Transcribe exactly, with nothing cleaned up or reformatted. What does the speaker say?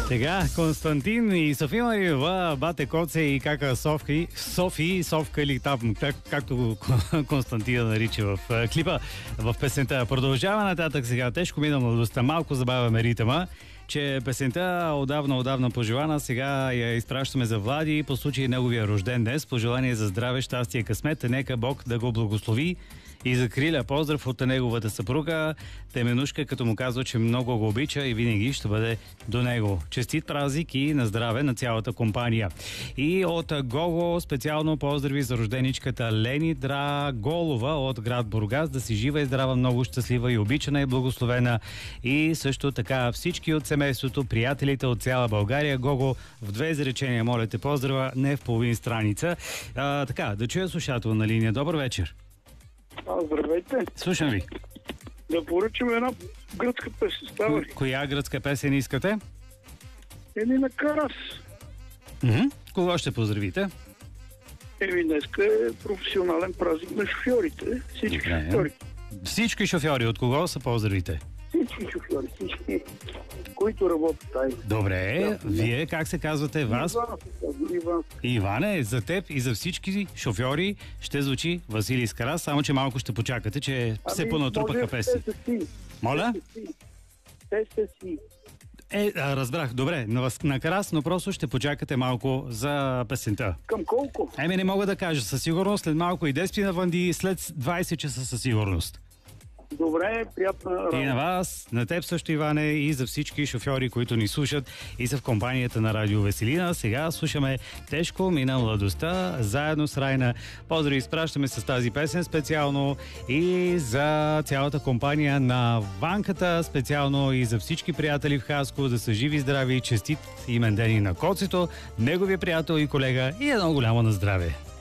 Сега Константин и София Мариева, бате Коце и кака Софи, Софи, Совка или там, как, както Константина нарича в клипа, в песента. Продължава нататък сега. Тежко мина младостта, малко забавяме ритъма, че песента отдавна-отдавна пожелана, сега я изпращаме за Влади по случай неговия рожден днес. Пожелание за здраве, щастие и късмет, нека Бог да го благослови и за Криля поздрав от неговата съпруга Теменушка, като му казва, че много го обича и винаги ще бъде до него. Честит празник и на здраве на цялата компания. И от Гого специално поздрави за рожденичката Лени Драголова от град Бургас. Да си жива и здрава, много щастлива и обичана и благословена. И също така всички от семейството, приятелите от цяла България. Гого, в две изречения, моля те, поздрава, не в половин страница. А, така, да чуя слушател на линия. Добър вечер. А, здравейте. Слушам ви. Да поръчам една гръцка песен. Става ли? Коя гръцка песен искате? Еми на Карас. Mm-hmm. Кого ще поздравите? Еми днеска е професионален празник на шофьорите. Всички Добре. шофьори. Всички шофьори. От кого са поздравите? Всички шофьори. Всички, които работят тази. Добре. Да, Вие как се казвате вас? Иван, Иван. Иване, за теб и за всички шофьори ще звучи Василий Скарас, само че малко ще почакате, че се Ами, понатрупаха може песни. те са си. Моля? Те са си. Те са си. Е, а, разбрах. Добре, на, Вас- на Карас, но просто ще почакате малко за песента. Към колко? Еми не мога да кажа със сигурност, след малко и Деспи на Ванди, след двайсет часа със сигурност. Добре, приятна работа. И на вас, на теб също, Иване, и за всички шофьори, които ни слушат и са в компанията на Радио Веселина. Сега слушаме Тежко мина младостта, заедно с Райна. Поздрави изпращаме с тази песен специално и за цялата компания на Ванката, специално и за всички приятели в Хаско, да са живи, здрави и честит имен ден и на Коцето, неговия приятел и колега и едно голямо на здраве.